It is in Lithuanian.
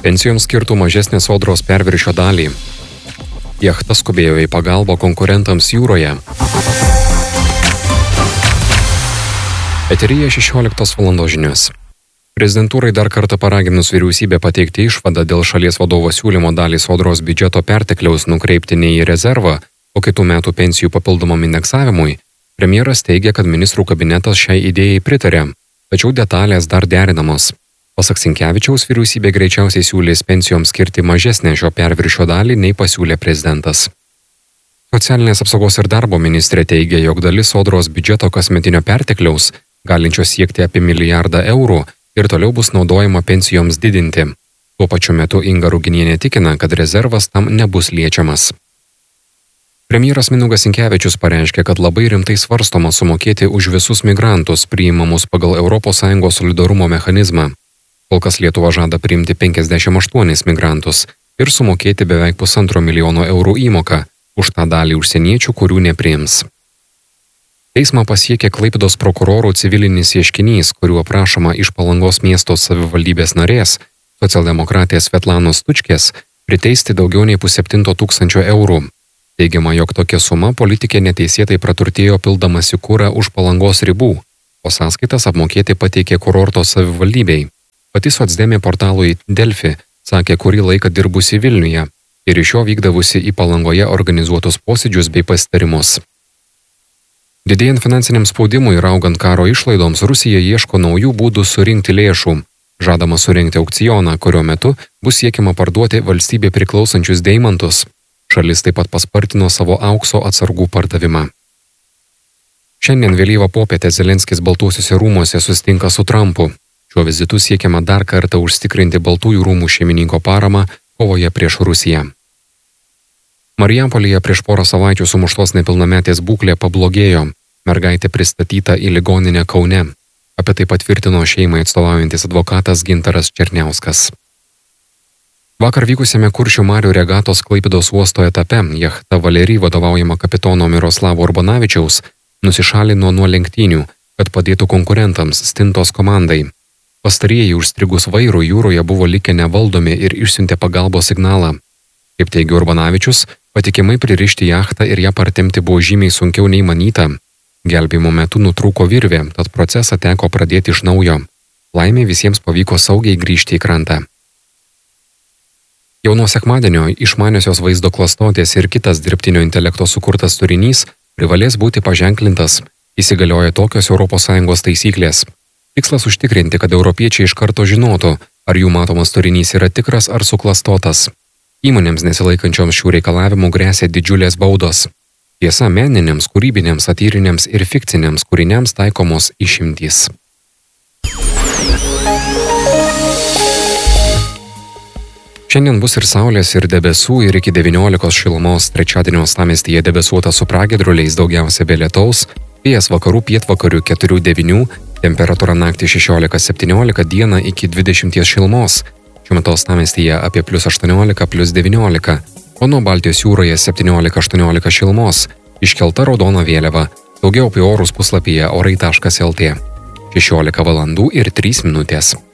Pensijoms skirtų mažesnę sodros perviršio dalį. Jachta skubėjo į pagalbą konkurentams jūroje. Eteryje 16 val. Žinios. Prezidentūrai dar kartą paraginus vyriausybę pateikti išvadą dėl šalies vadovo siūlymo dalį sodros biudžeto pertekliaus nukreipti ne į rezervą, o kitų metų pensijų papildomam indeksavimui, premjeras teigia, kad ministrų kabinetas šiai idėjai pritarė, tačiau detalės dar derinamos. Pasak Sinkevičiaus, vyriausybė greičiausiai siūlys pensijoms skirti mažesnę šio perviršio dalį, nei pasiūlė prezidentas. Socialinės apsaugos ir darbo ministrė teigia, jog dalis sodros biudžeto kasmetinio pertekliaus, galinčios siekti apie milijardą eurų, ir toliau bus naudojama pensijoms didinti. Tuo pačiu metu Inga Ruginienė tikina, kad rezervas tam nebus liečiamas. Premjeras Mindaugas Sinkevičius pareiškė, kad labai rimtai svarstoma sumokėti už visus migrantus priimamus pagal ES solidarumo mechanizmą. Kol kas Lietuva žada priimti 58 migrantus ir sumokėti beveik 1,5 milijono eurų įmoką už tą dalį užsieniečių, kurių nepriims. Teismą pasiekė Klaipėdos prokurorų civilinis ieškinys, kuriuo prašoma iš Palangos miesto savivaldybės narės, socialdemokratės Svetlanos Tučkės, priteisti daugiau nei 700 eurų. Teigiama, jog tokia suma politikė neteisėtai praturtėjo pildamasi kurą už Palangos ribų, o sąskaitas apmokėti pateikė kurorto savivaldybei. Pati socdemė portalui Delfi sakė kurį laiką dirbusi Vilniuje ir iš jo vykdavusi į Palangoje organizuotus posėdžius bei pasitarimus. Didėjant finansiniam spaudimui ir augant karo išlaidoms, Rusija ieško naujų būdų surinkti lėšų. Žadama surengti aukcioną, kurio metu bus siekiama parduoti valstybė priklausančius deimantus. Šalis taip pat paspartino savo aukso atsargų pardavimą. Šiandien vėlyvą popietę Zelenskis Baltuosiuose rūmuose susitinka su Trumpu. Šiuo vizitu siekiama dar kartą užtikrinti Baltųjų rūmų šeimininko paramą kovoje prieš Rusiją. Marijampolėje prieš porą savaičių sumuštos nepilnametės būklė pablogėjo. Mergaitė pristatyta į ligoninę Kaune. Apie tai patvirtino šeimai atstovaujantis advokatas Gintaras Černiauskas. Vakar vykusiame Kuršių marių regatos Klaipėdos uosto etape jachta Valery vadovaujama kapitono Miroslavo Urbanavičiaus nusišalino nuo lenktynių, kad padėtų konkurentams Stintos komandai. Pastarieji užstrigus vairų jūroje buvo likę nevaldomi ir išsiuntė pagalbos signalą. Kaip teigia Urbanavičius, patikimai pririšti jachtą ir ją partemti buvo žymiai sunkiau nei manyta. Gelbėjimo metu nutrūko virvė, tad procesą teko pradėti iš naujo. Laimė visiems pavyko saugiai grįžti į krantą. Jau nuo sekmadienio išmaniosios vaizdo klastotės ir kitas dirbtinio intelekto sukurtas turinys privalės būti paženklintas. Įsigalioja tokios ES taisyklės. Tikslas užtikrinti, kad europiečiai iš karto žinotų, ar jų matomas turinys yra tikras ar suklastotas. Įmonėms nesilaikančioms šių reikalavimų gresia didžiulės baudos. Tiesa, meniniams, kūrybiniams, satyriniams ir fikciniams kūriniams taikomos išimtys. Šiandien bus ir saulės, ir debesų, ir iki 19 šilumos. Trečiadienio uostamiestyje debesuota su pragiedruliais, daugiausia be lietaus. Vėjas vakarų pietvakarių 4-9, temperatūra naktį 16-17, dieną iki 20 šilumos. Šiuo metu uostamiestyje apie +18, +19, o nuo Baltijos jūroje 17-18 šilumos. Iškelta raudona vėliava. Daugiau apie orus puslapyje orai.lt. 16 val. Ir 3 minutės.